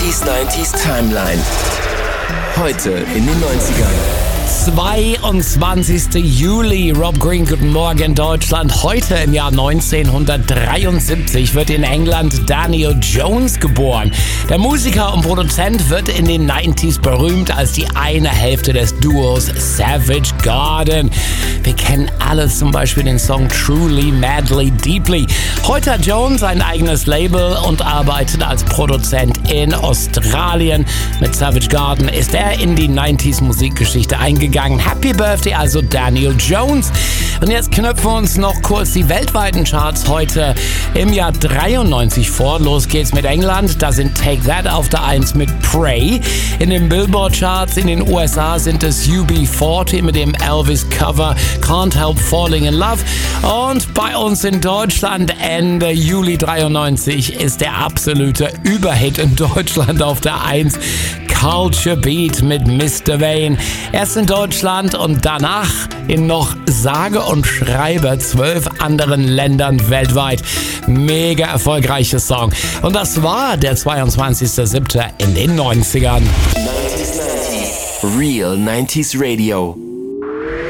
90s Timeline. Heute in den 90ern. 22. Juli. Rob Green, guten Morgen Deutschland. Heute im Jahr 1973 wird in England Daniel Jones geboren. Der Musiker und Produzent wird in den 90s berühmt als die eine Hälfte des Duos Savage Garden. Wir kennen alle zum Beispiel den Song Truly, Madly, Deeply. Heute hat Jones ein eigenes Label und arbeitet als Produzent in Australien. Mit Savage Garden ist er in die 90s Musikgeschichte eingegangen. Happy Birthday also Daniel Jones. Und jetzt knöpfen wir uns noch kurz die weltweiten Charts heute im Jahr 93 vor. Los geht's mit England. Da sind Take That auf der 1 mit Pray. In den Billboard-Charts in den USA sind es UB40 mit dem Elvis-Cover Can't Help Falling in Love. Und bei uns in Deutschland Ende Juli 93 ist der absolute Überhit in Deutschland auf der 1. Culture Beat mit Mr. Vane. Erst in Deutschland und danach in noch sage und schreibe 12 anderen Ländern weltweit. Mega erfolgreiches Song. Und das war der 22.07. in den 90ern. 90s. Real 90s Radio.